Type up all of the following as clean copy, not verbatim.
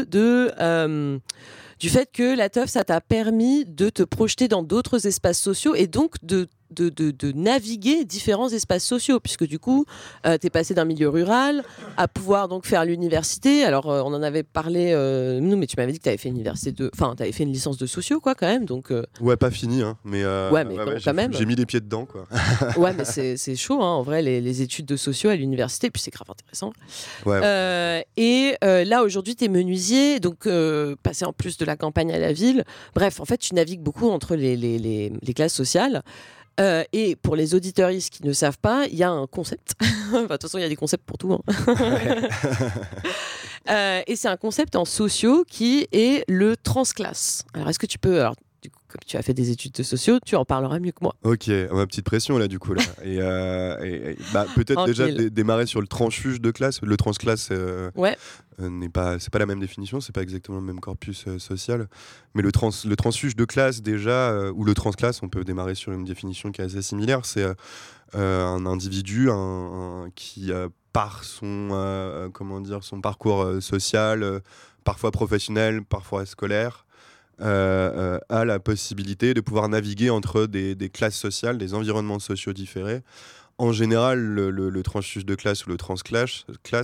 du fait que la teuf, ça t'a permis de te projeter dans d'autres espaces sociaux et donc de naviguer différents espaces sociaux, puisque du coup, t'es passé d'un milieu rural à pouvoir donc faire l'université. Alors, on en avait parlé, nous, mais tu m'avais dit que t'avais fait t'avais fait une licence de sociaux, quoi, quand même. Donc, Ouais, pas fini, hein, mais, quand même. J'ai mis les pieds dedans, quoi. Ouais, mais c'est chaud, hein, en vrai, les études de sociaux à l'université, puis c'est grave intéressant. Ouais. Là, aujourd'hui, t'es menuisier, donc passer en plus de la campagne à la ville. Bref, en fait, tu navigues beaucoup entre les classes sociales. Et pour les auditeuristes qui ne savent pas, il y a un concept. De toute façon, il y a des concepts pour tout. Et c'est un concept en sociaux qui est le transclasse. Alors, est-ce que tu peux... Alors, du coup, comme tu as fait des études de sociaux, tu en parleras mieux que moi. Ok, ma petite pression là du coup là. Peut-être déjà démarrer sur le transfuge de classe. Le transclasse c'est pas la même définition, c'est pas exactement le même corpus social. Mais le transfuge de classe déjà, ou le transclasse, on peut démarrer sur une définition qui est assez similaire. C'est un individu qui par son parcours social, parfois professionnel, parfois scolaire, a la possibilité de pouvoir naviguer entre des classes sociales, des environnements sociaux différés. En général, le transfuge de classe ou le transclasse,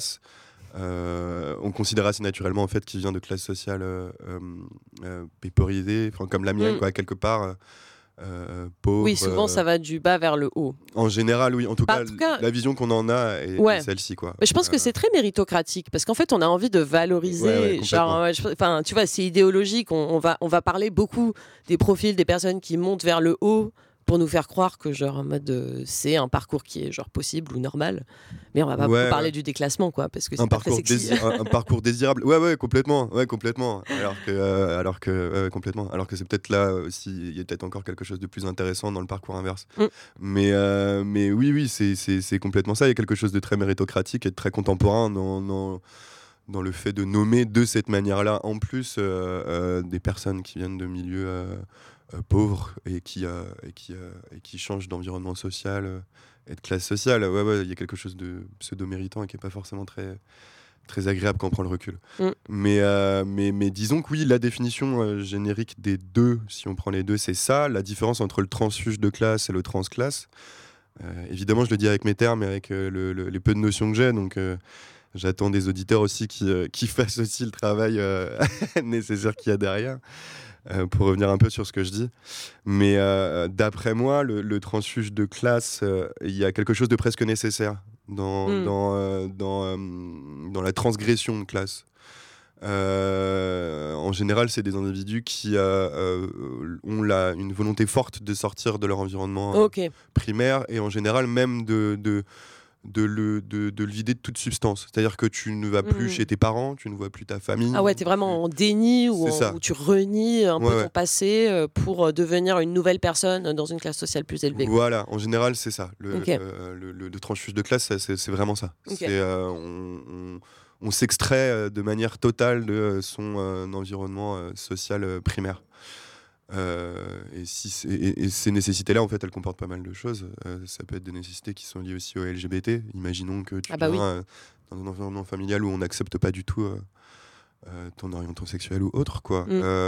on considère assez naturellement en fait qu'il vient de classes sociales pépeurisées, comme la mienne, quoi, quelque part. Pauvre, oui, souvent ça va du bas vers le haut. En général, oui. En tout cas, la vision qu'on en a est celle-ci, quoi. Mais je pense que c'est très méritocratique parce qu'en fait, on a envie de valoriser. Tu vois, c'est idéologique. On va parler beaucoup des profils des personnes qui montent vers le haut pour nous faire croire que c'est un parcours qui est possible ou normal, mais on va pas parler du déclassement, quoi, parce que c'est pas très sexy. Un parcours désirable, complètement, complètement. Alors que c'est peut-être là aussi, il y a peut-être encore quelque chose de plus intéressant dans le parcours inverse. Mais oui, c'est complètement ça. Il y a quelque chose de très méritocratique et de très contemporain dans le fait de nommer de cette manière-là, en plus, des personnes qui viennent de milieux pauvres et qui changent d'environnement social et de classe sociale. Il y a quelque chose de pseudo-méritant et qui n'est pas forcément très, très agréable quand on prend le recul. Mais disons que oui, la définition générique des deux, si on prend les deux, c'est ça. La différence entre le transfuge de classe et le transclasse. Évidemment, je le dis avec mes termes et avec les peu de notions que j'ai, donc... J'attends des auditeurs aussi qui fassent aussi le travail nécessaire qu'il y a derrière, pour revenir un peu sur ce que je dis. Mais d'après moi, le transfuge de classe, il y a quelque chose de presque nécessaire dans la transgression de classe. En général, c'est des individus qui ont une volonté forte de sortir de leur environnement primaire, et en général même de le vider de toute substance. C'est-à-dire que tu ne vas plus chez tes parents, tu ne vois plus ta famille. Ah ouais, t'es vraiment en déni où tu renies un peu ton passé pour devenir une nouvelle personne dans une classe sociale plus élevée. Voilà, en général, c'est ça. Le transfuge de classe, c'est vraiment ça. On s'extrait de manière totale de son environnement social primaire. Et ces nécessités-là, en fait, elles comportent pas mal de choses. Ça peut être des nécessités qui sont liées aussi au LGBT. Imaginons que tu viens dans un environnement familial où on n'accepte pas du tout ton orientation sexuelle ou autre, quoi.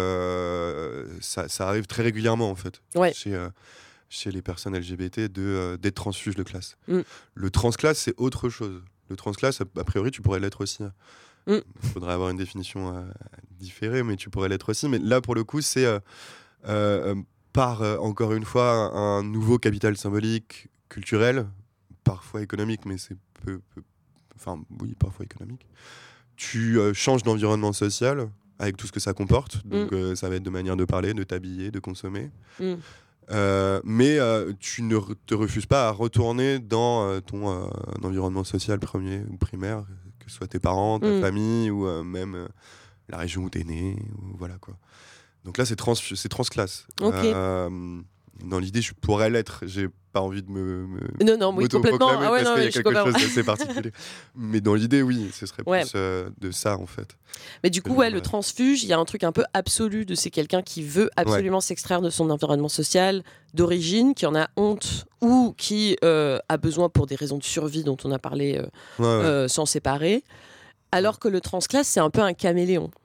Ça arrive très régulièrement, en fait, chez les personnes LGBT d'être transfuge de classe. Le transclasse, c'est autre chose. Le transclasse, a priori, tu pourrais l'être aussi. Il faudrait avoir une définition différée, mais tu pourrais l'être aussi. Mais là, pour le coup, c'est... par, encore une fois, un nouveau capital symbolique, culturel, parfois économique, mais c'est parfois économique. Tu changes d'environnement social avec tout ce que ça comporte, donc ça va être de manière de parler, de t'habiller, de consommer. Mais tu ne te refuses pas à retourner dans ton environnement social premier ou primaire, que ce soit tes parents, ta famille, ou même la région où t'es né, voilà, quoi. Donc là, c'est transclasse. Dans l'idée, je pourrais l'être. J'ai pas envie de oui, complètement. Parce qu'il y a quelque chose d'assez particulier. Mais dans l'idée, oui, ce serait plus de ça, en fait. Mais du coup, le transfuge, il y a un truc un peu absolu c'est quelqu'un qui veut absolument s'extraire de son environnement social d'origine, qui en a honte ou qui a besoin pour des raisons de survie dont on a parlé s'en séparer. Alors que le transclasse, c'est un peu un caméléon.